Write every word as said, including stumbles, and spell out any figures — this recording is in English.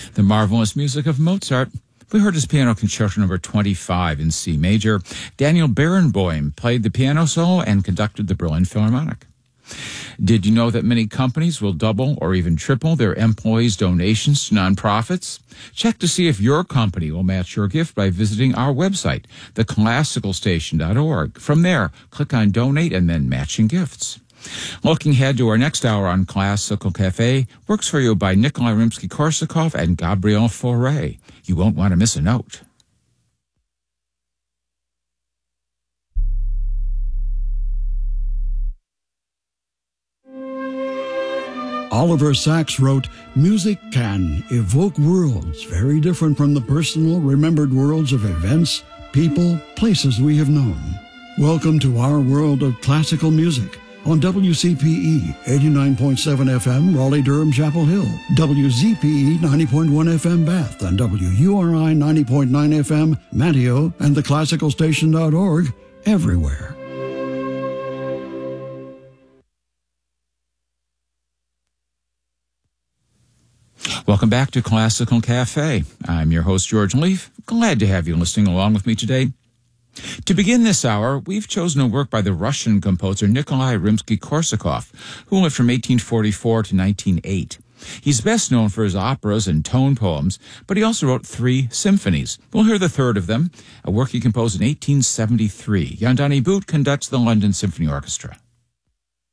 The marvelous music of Mozart. We heard his piano concerto number twenty-five in C major. Daniel Barenboim played the piano solo and conducted the Berlin Philharmonic. Did you know that many companies will double or even triple their employees' donations to nonprofits? Check to see if your company will match your gift by visiting our website, the classical station dot org. From there, click on Donate and then Matching Gifts. Looking ahead to our next hour on Classical Cafe, works for you by Nikolai Rimsky-Korsakov and Gabriel Fauré. You won't want to miss a note. Oliver Sacks wrote, "Music can evoke worlds very different from the personal, remembered worlds of events, people, places we have known." Welcome to our world of classical music on W C P E eighty-nine point seven F M, Raleigh-Durham, Chapel Hill, W Z P E ninety point one F M, Bath, and W U R I ninety point nine F M, Manteo, and the classical station dot org, everywhere. Welcome back to Classical Cafe. I'm your host, George Leaf. Glad to have you listening along with me today. To begin this hour, we've chosen a work by the Russian composer Nikolai Rimsky-Korsakov, who lived from eighteen forty-four to nineteen oh eight. He's best known for his operas and tone poems, but he also wrote three symphonies. We'll hear the third of them, a work he composed in eighteen seventy-three. Yandani Boot conducts the London Symphony Orchestra.